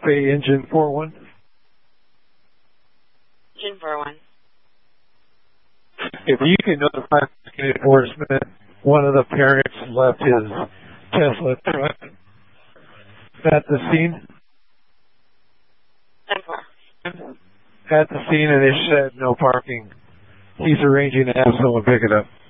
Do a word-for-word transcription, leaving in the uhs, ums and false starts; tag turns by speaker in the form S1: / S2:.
S1: Bay Engine four one.
S2: Engine four one.
S1: If you can notify enforcement, one of the parents left his Tesla truck at the scene. At the scene, and they said no parking. He's arranging to have someone pick it up.